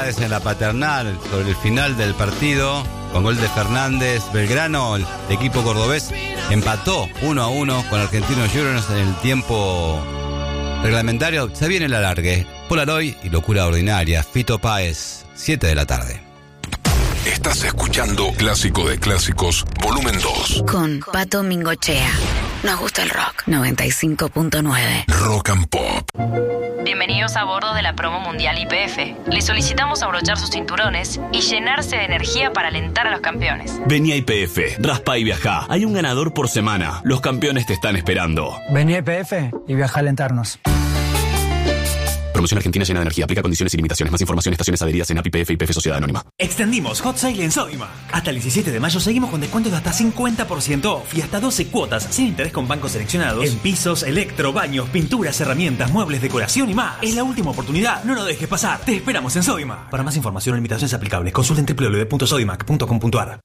novedades en la paternal sobre el final del partido. Con gol de Fernández, Belgrano, el equipo cordobés, empató 1-1 con Argentinos Juniors en el tiempo reglamentario. Se viene el alargue. Polaroid y Locura Ordinaria. Fito Páez, 7 de la tarde. Estás escuchando Clásico de Clásicos, volumen 2. Con Pato Mingochea. Nos gusta el rock. 95.9. Rock and Pop. Bienvenidos a bordo de la promo mundial YPF. Les solicitamos abrochar sus cinturones y llenarse de energía para alentar a los campeones. Vení a YPF, raspa y viajá. Hay un ganador por semana. Los campeones te están esperando. Vení a YPF y viaja a alentarnos. Promoción Argentina llena de energía. Aplica condiciones y limitaciones. Más información en estaciones adheridas en API, YPF y YPF Sociedad Anónima. Extendimos Hot Sale en Sodimac. Hasta el 17 de mayo seguimos con descuentos de hasta 50% off y hasta 12 cuotas sin interés con bancos seleccionados en pisos, electro, baños, pinturas, herramientas, muebles, decoración y más. Es la última oportunidad. No lo dejes pasar. Te esperamos en Sodimac. Para más información o limitaciones aplicables, consulten www.sodimac.com.ar.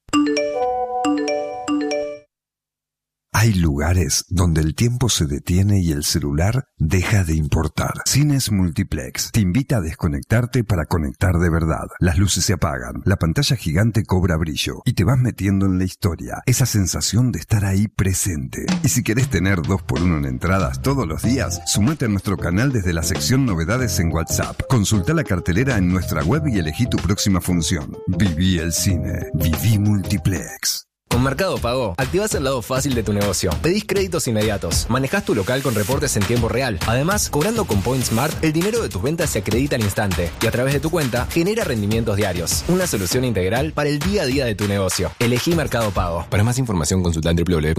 Hay lugares donde el tiempo se detiene y el celular deja de importar. Cines Multiplex te invita a desconectarte para conectar de verdad. Las luces se apagan, la pantalla gigante cobra brillo y te vas metiendo en la historia. Esa sensación de estar ahí presente. Y si querés tener 2x1 en entradas todos los días, sumate a nuestro canal desde la sección Novedades en WhatsApp. Consulta la cartelera en nuestra web y elegí tu próxima función. Viví el cine. Viví Multiplex. Con Mercado Pago, activás el lado fácil de tu negocio. Pedís créditos inmediatos. Manejás tu local con reportes en tiempo real. Además, cobrando con Point Smart, el dinero de tus ventas se acredita al instante y a través de tu cuenta genera rendimientos diarios. Una solución integral para el día a día de tu negocio. Elegí Mercado Pago. Para más información, consulta en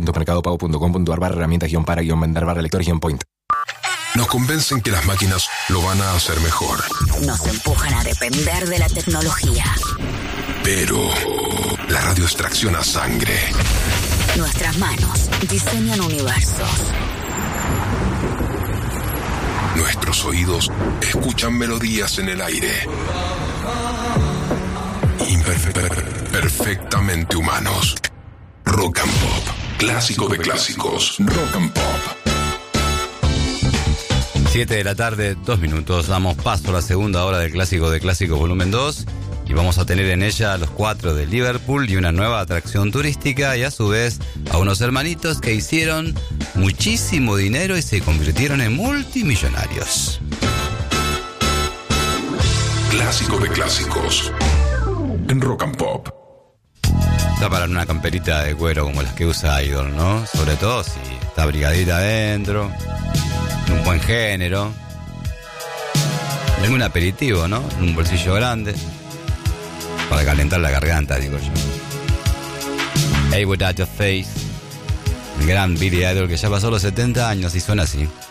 www.mercadopago.com.ar/herramientas-para-vender-lector-point. Nos convencen que las máquinas lo van a hacer mejor. Nos empujan a depender de la tecnología. Pero la radio extracciona sangre. Nuestras manos diseñan universos. Nuestros oídos escuchan melodías en el aire. Perfectamente humanos. Rock and Pop. Clásico de clásicos. Rock and Pop. 7 de la tarde, 2 minutos. Damos paso a la segunda hora del Clásico de Clásicos volumen 2 y vamos a tener en ella a los 4 de Liverpool y una nueva atracción turística y a su vez a unos hermanitos que hicieron muchísimo dinero y se convirtieron en multimillonarios. Clásico de Clásicos en Rock and Pop. Está para una camperita de cuero como las que usa Idol, ¿no? Sobre todo si está brigadita adentro. Un buen género, un aperitivo, ¿no? Un bolsillo grande para calentar la garganta, digo yo. Hey, Without Your Face, el gran Billy Idol que ya pasó los 70 años y suena así.